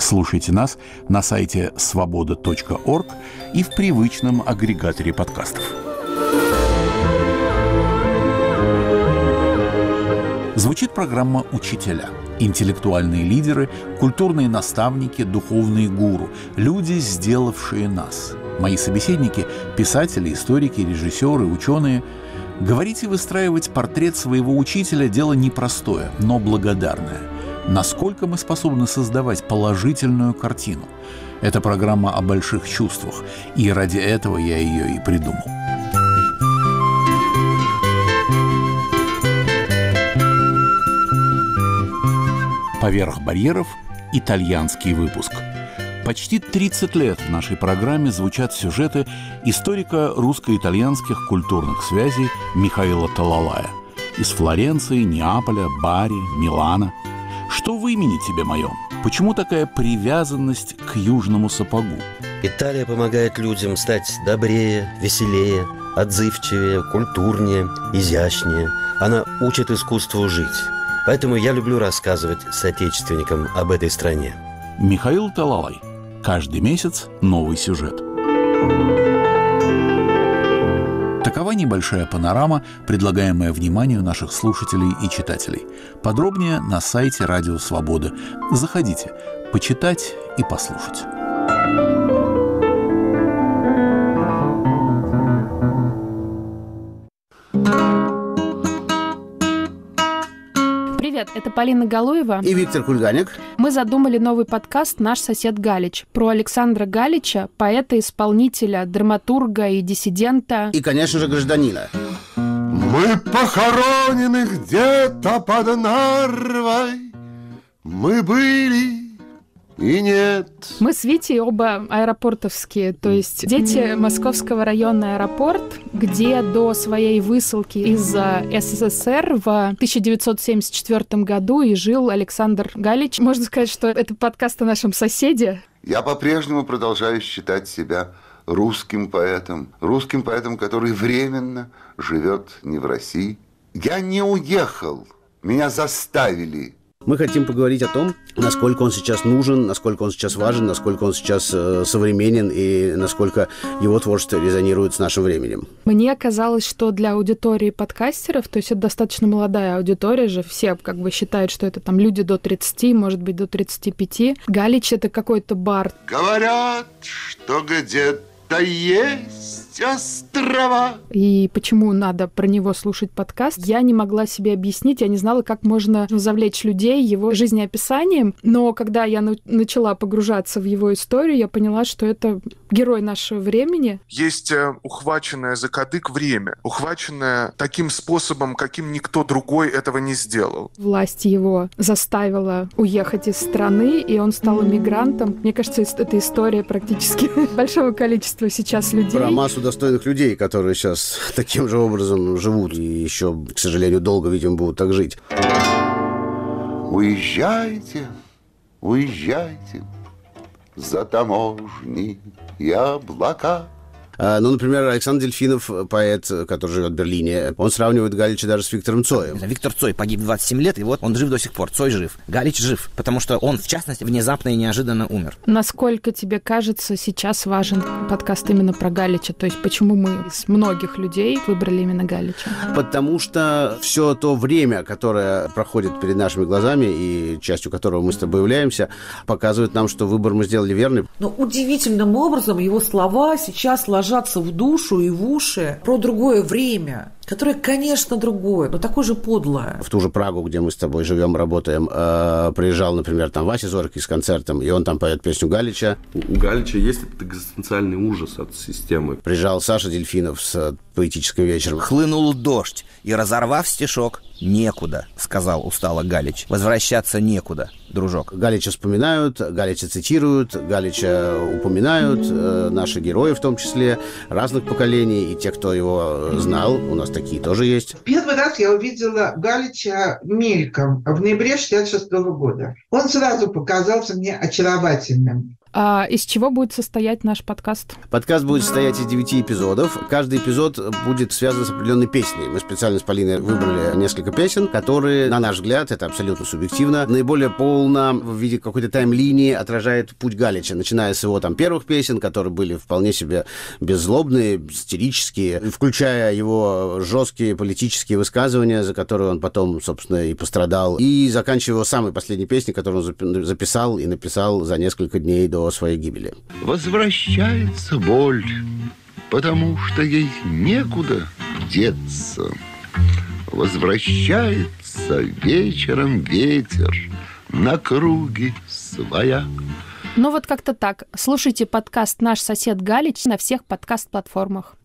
Слушайте нас на сайте svoboda.org и в привычном агрегаторе подкастов. Звучит программа «Учителя». Интеллектуальные лидеры, культурные наставники, духовные гуру. Люди, сделавшие нас. Мои собеседники – писатели, историки, режиссеры, ученые. Говорить и выстраивать портрет своего учителя – дело непростое, но благодарное. Насколько мы способны создавать положительную картину? Это программа о больших чувствах, и ради этого я ее и придумал. «Поверх барьеров» – итальянский выпуск. Почти 30 лет в нашей программе звучат сюжеты историка русско-итальянских культурных связей Михаила Талалая. Из Флоренции, Неаполя, Бари, Милана. Что в имени тебе моем? Почему такая привязанность к южному сапогу? Италия помогает людям стать добрее, веселее, отзывчивее, культурнее, изящнее. Она учит искусству жить. Поэтому я люблю рассказывать соотечественникам об этой стране. Михаил Талалай. Каждый месяц новый сюжет. Такова небольшая панорама, предлагаемая вниманию наших слушателей и читателей. Подробнее на сайте Радио Свобода. Заходите, почитать и послушать. Привет, это Полина Галуева и Виктор Кульганик. Мы задумали новый подкаст «Наш сосед Галич» про Александра Галича, поэта-исполнителя, драматурга и диссидента. И, конечно же, гражданина. Мы похоронены где-то под Нарвой. Мы были и нет. Мы с Витей оба аэропортовские, то есть дети Московского района аэропорт, где до своей высылки из СССР в 1974 году и жил Александр Галич. Можно сказать, что это подкаст о нашем соседе. Я по-прежнему продолжаю считать себя русским поэтом, который временно живет не в России. Я не уехал, меня заставили. Мы хотим поговорить о том, насколько он сейчас нужен, насколько он сейчас важен, насколько он сейчас современен и насколько его творчество резонирует с нашим временем. Мне казалось, что для аудитории подкастеров, то есть это достаточно молодая аудитория же, все как бы считают, что это там люди до 30, может быть, до 35. Галич — это какой-то бард. Говорят, что где-то есть острова. И почему надо про него слушать подкаст, я не могла себе объяснить, я не знала, как можно завлечь людей его жизнеописанием, но когда я начала погружаться в его историю, я поняла, что это герой нашего времени. Есть ухваченное за кадык время, ухваченное таким способом, каким никто другой этого не сделал. Власть его заставила уехать из страны, и он стал эмигрантом. Мне кажется, это история практически большого количества сейчас людей. Про массу достойных людей, которые сейчас таким же образом живут и еще, к сожалению, долго, видимо, будут так жить. Уезжайте, уезжайте за таможни и облака. Ну, например, Александр Дельфинов, поэт, который живет в Берлине, он сравнивает Галича даже с Виктором Цоем. Виктор Цой погиб в 27 лет, и вот он жив до сих пор. Цой жив. Галич жив, потому что он, в частности, внезапно и неожиданно умер. Насколько тебе кажется, сейчас важен подкаст именно про Галича? То есть почему мы из многих людей выбрали именно Галича? Потому что все то время, которое проходит перед нашими глазами и частью которого мы с тобой являемся, показывает нам, что выбор мы сделали верный. Но удивительным образом его слова сейчас ложатся в душу и в уши про другое время, которое, конечно, другое, но такое же подлое. В ту же Прагу, где мы с тобой живем, работаем, приезжал, например, там Вася Зоркий с концертом, и он там поет песню Галича. У Галича есть этот экзистенциальный ужас от системы. Приезжал Саша Дельфинов с поэтическим вечером. Хлынул дождь, и, разорвав стишок, «Некуда», — сказал устало Галич. «Возвращаться некуда, дружок». Галича вспоминают, Галича цитируют, Галича упоминают, наши герои в том числе, разных поколений, и те, кто его знал, у нас такие тоже есть. Первый раз я увидела Галича мельком в ноябре 1966 года. Он сразу показался мне очаровательным. Из чего будет состоять наш подкаст? Подкаст будет состоять из 9 эпизодов. Каждый эпизод будет связан с определенной песней. Мы специально с Полиной выбрали несколько песен, которые, на наш взгляд, это абсолютно субъективно, наиболее полно в виде какой-то тайм-линии отражает путь Галича, начиная с его первых песен, которые были вполне себе беззлобные, сатирические, включая его жесткие политические высказывания, за которые он потом, собственно, и пострадал, и заканчивая его самой последней песней, которую он записал и написал за несколько дней до своей гибели. Возвращается боль, потому что ей некуда деться. Возвращается вечером ветер на круги своя. Ну вот как-то так. Слушайте подкаст «Наш сосед Галич» на всех подкаст-платформах.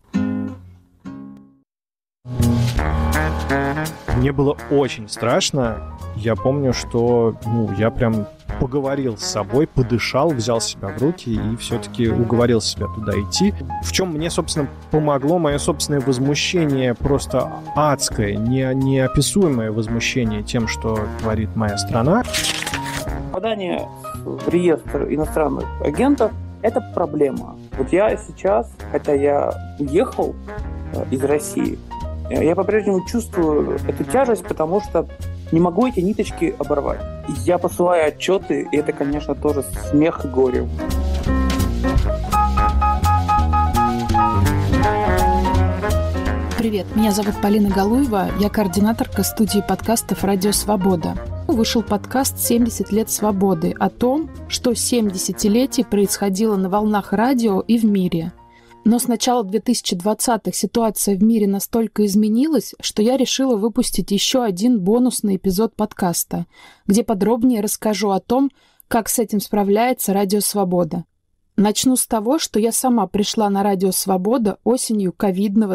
Мне было очень страшно. Я помню, что я прям поговорил с собой, подышал, взял себя в руки и все-таки уговорил себя туда идти. В чем мне, собственно, помогло мое собственное возмущение, просто адское, неописуемое возмущение тем, что творит моя страна. Попадание в реестр иностранных агентов – это проблема. Вот я сейчас, хотя я уехал из России, я по-прежнему чувствую эту тяжесть, потому что не могу эти ниточки оборвать. Я посылаю отчеты, и это, конечно, тоже смех и горе. Привет, меня зовут Полина Галуева, я координаторка студии подкастов «Радио Свобода». Вышел подкаст «70 лет свободы» о том, что 7 десятилетий происходило на волнах радио и в мире. Но с начала 2020-х ситуация в мире настолько изменилась, что я решила выпустить еще один бонусный эпизод подкаста, где подробнее расскажу о том, как с этим справляется «Радио Свобода». Начну с того, что я сама пришла на «Радио Свобода» осенью ковидного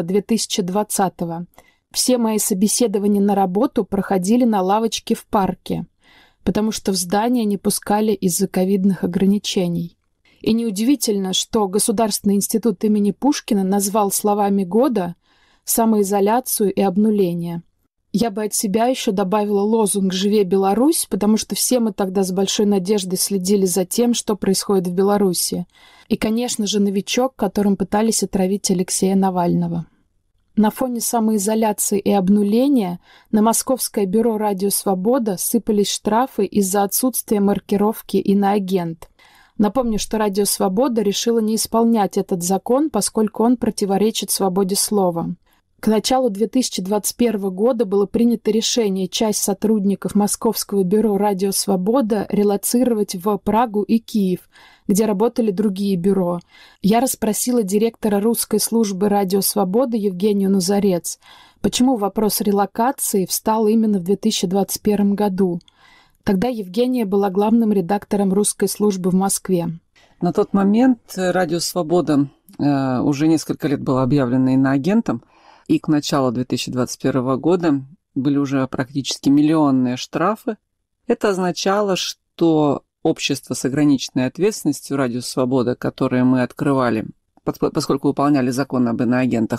2020-го. Все мои собеседования на работу проходили на лавочке в парке, потому что в здание не пускали из-за ковидных ограничений. И неудивительно, что Государственный институт имени Пушкина назвал словами года самоизоляцию и обнуление. Я бы от себя еще добавила лозунг «Живе Беларусь», потому что все мы тогда с большой надеждой следили за тем, что происходит в Беларуси. И, конечно же, новичок, которым пытались отравить Алексея Навального. На фоне самоизоляции и обнуления на Московское бюро «Радио Свобода» сыпались штрафы из-за отсутствия маркировки «Иноагент». Напомню, что «Радио Свобода» решила не исполнять этот закон, поскольку он противоречит свободе слова. К началу 2021 года было принято решение часть сотрудников Московского бюро «Радио Свобода» релоцировать в Прагу и Киев, где работали другие бюро. Я расспросила директора русской службы «Радио Свобода» Евгению Назарец, почему вопрос релокации встал именно в 2021 году. Тогда Евгения была главным редактором русской службы в Москве. На тот момент «Радио Свобода» уже несколько лет было объявлено иноагентом, и к началу 2021 года были уже практически миллионные штрафы. Это означало, что общество с ограниченной ответственностью «Радио Свобода», которое мы открывали, поскольку выполняли закон об иноагентах,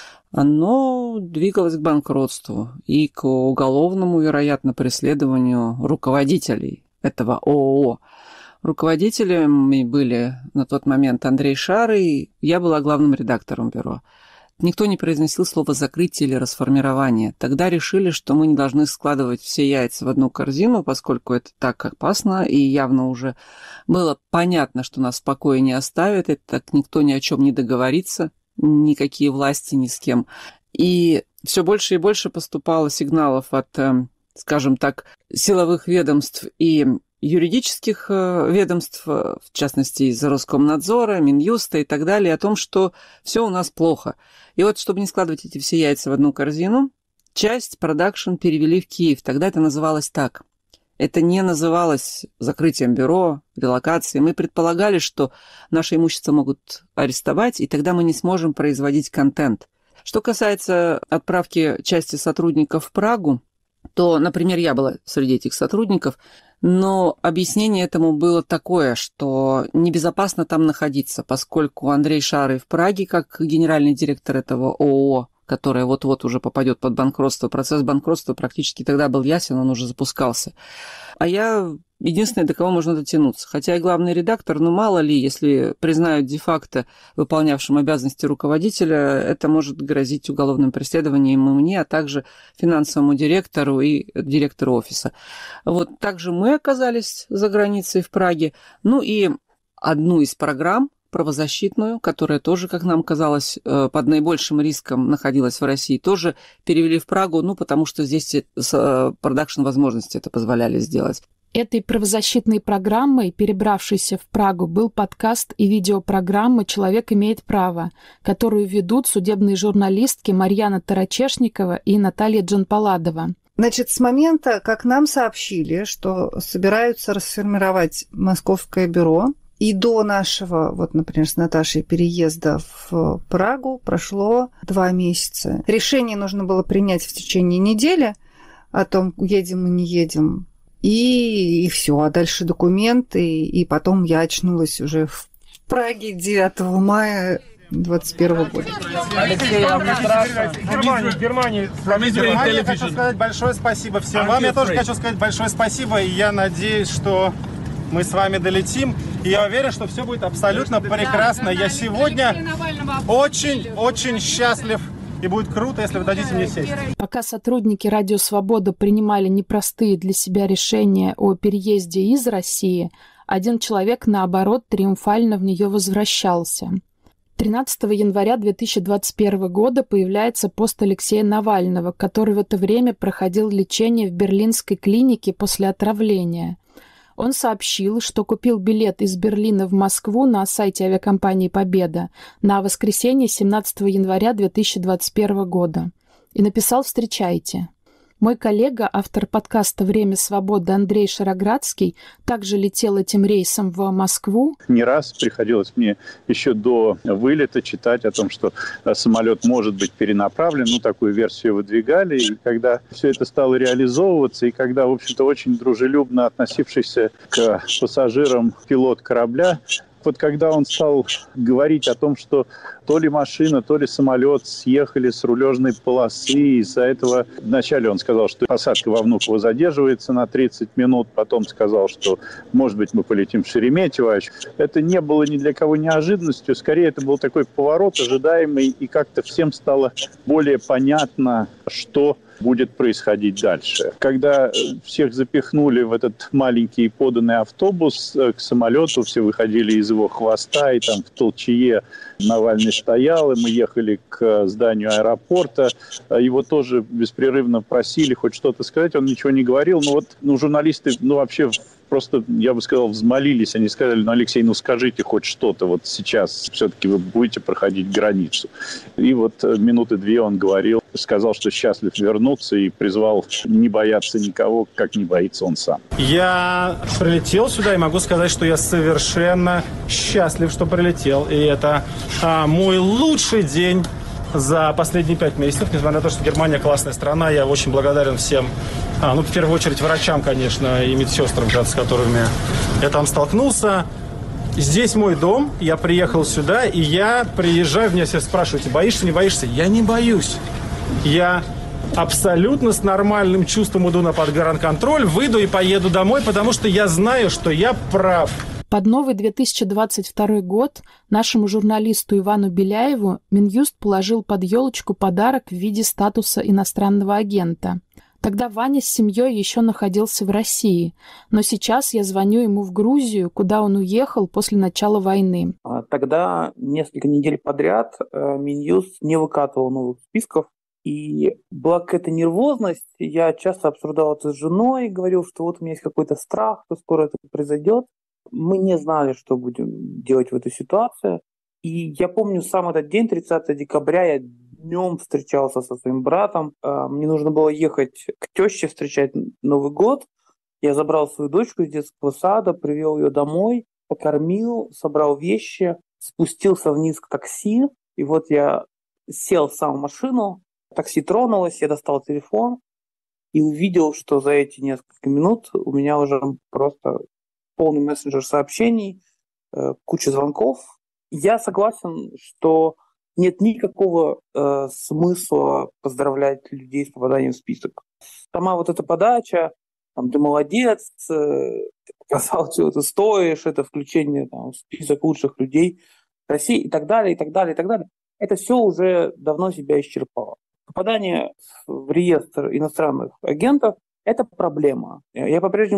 оно двигалось к банкротству и к уголовному, вероятно, преследованию руководителей этого ООО. Руководителями были на тот момент Андрей Шар, и я была главным редактором бюро. Никто не произносил слово «закрытие» или «расформирование». Тогда решили, что мы не должны складывать все яйца в одну корзину, поскольку это так опасно, и явно уже было понятно, что нас в покое не оставят, и так никто ни о чем не договорится, никакие власти ни с кем. И все больше и больше поступало сигналов от, скажем так, силовых ведомств и юридических ведомств, в частности, из Роскомнадзора, Минюста и так далее, о том, что все у нас плохо. И вот, чтобы не складывать эти все яйца в одну корзину, часть продакшн перевели в Киев. Тогда это называлось так. Это не называлось закрытием бюро, релокацией. Мы предполагали, что наше имущество могут арестовать, и тогда мы не сможем производить контент. Что касается отправки части сотрудников в Прагу, то, например, я была среди этих сотрудников, но объяснение этому было такое, что небезопасно там находиться, поскольку Андрей Шар и в Праге, как генеральный директор этого ООО, которая вот-вот уже попадет под банкротство. Процесс банкротства практически тогда был ясен, он уже запускался. А я единственное, до кого можно дотянуться. Хотя и главный редактор, но мало ли, если признают де-факто выполнявшим обязанности руководителя, это может грозить уголовным преследованием и мне, а также финансовому директору и директору офиса. Вот также мы оказались за границей в Праге. Ну и одну из программ, правозащитную, которая тоже, как нам казалось, под наибольшим риском находилась в России, тоже перевели в Прагу, ну, потому что здесь продакшн-возможности это позволяли сделать. Этой правозащитной программой, перебравшейся в Прагу, был подкаст и видеопрограмма «Человек имеет право», которую ведут судебные журналистки Марьяна Тарачешникова и Наталья Джанпаладова. Значит, с момента, как нам сообщили, что собираются расформировать Московское бюро, и до нашего, вот, например, с Наташей переезда в Прагу прошло 2 месяца. Решение нужно было принять в течение недели о том, едем мы, не едем. И все, а дальше документы, и потом я очнулась уже в Праге 9 мая 2021 года. Алексей, вам не страшно? Германии. Я хочу сказать большое спасибо всем вам. Я тоже хочу сказать большое спасибо, и я надеюсь, что мы с вами долетим. И я уверен, что все будет абсолютно прекрасно. Я сегодня очень счастлив. И будет круто, если вы дадите мне сесть. Пока сотрудники «Радио Свобода» принимали непростые для себя решения о переезде из России, один человек, наоборот, триумфально в нее возвращался. 13 января 2021 года появляется пост Алексея Навального, который в это время проходил лечение в берлинской клинике после отравления. Он сообщил, что купил билет из Берлина в Москву на сайте авиакомпании «Победа» на воскресенье 17 января 2021 года и написал «Встречайте». Мой коллега, автор подкаста «Время свободы» Андрей Шароградский, также летел этим рейсом в Москву. Не раз приходилось мне еще до вылета читать о том, что самолет может быть перенаправлен. Ну, такую версию выдвигали. И когда все это стало реализовываться, и когда, в общем-то, очень дружелюбно относившийся к пассажирам пилот корабля, вот когда он стал говорить о том, что то ли машина, то ли самолет съехали с рулежной полосы, из-за этого вначале он сказал, что посадка во Внуково задерживается на 30 минут, потом сказал, что, может быть, мы полетим в Шереметьево. Это не было ни для кого неожиданностью, скорее это был такой поворот ожидаемый, и как-то всем стало более понятно, что будет происходить дальше. Когда всех запихнули в этот маленький поданный автобус к самолету, все выходили из его хвоста, и там в толчее Навальный стоял, и мы ехали к зданию аэропорта. Его тоже беспрерывно просили хоть что-то сказать, он ничего не говорил. Но вот журналисты, вообще просто, я бы сказал, взмолились. Они сказали, Алексей, скажите хоть что-то. Вот сейчас все-таки вы будете проходить границу. И вот минуты 2 он говорил, сказал, что счастлив вернуться и призвал не бояться никого, как не боится он сам. Я прилетел сюда и могу сказать, что я совершенно счастлив, что прилетел. И это мой лучший день за последние 5 месяцев. Несмотря на то, что Германия классная страна, я очень благодарен всем, в первую очередь врачам, конечно, и медсестрам, с которыми я там столкнулся. Здесь мой дом, я приехал сюда, и я приезжаю, меня все спрашивают, боишься, не боишься? Я не боюсь. Я абсолютно с нормальным чувством иду на подгранконтроль, выйду и поеду домой, потому что я знаю, что я прав. Под новый 2022 год нашему журналисту Ивану Беляеву Минюст положил под елочку подарок в виде статуса иностранного агента. Тогда Ваня с семьей еще находился в России, но сейчас я звоню ему в Грузию, куда он уехал после начала войны. Тогда несколько недель подряд Минюст не выкатывал новых списков, и была какая-то нервозность. Я часто обсуждал это с женой, говорил, что вот у меня есть какой-то страх, что скоро это произойдет. Мы не знали, что будем делать в этой ситуации. И я помню сам этот день, 30 декабря, я днем встречался со своим братом. Мне нужно было ехать к теще встречать Новый год. Я забрал свою дочку из детского сада, привел ее домой, покормил, собрал вещи, спустился вниз к такси. И вот я сел сам в машину, такси тронулось, я достал телефон и увидел, что за эти несколько минут у меня уже просто полный мессенджер сообщений, куча звонков. Я согласен, что нет никакого смысла поздравлять людей с попаданием в список. Сама вот эта подача, там, ты молодец, ты показал, чего ты стоишь, это включение там, в список лучших людей России и так далее, и так далее, и так далее. Это все уже давно себя исчерпало. Попадание в реестр иностранных агентов – это проблема. Я по-прежнему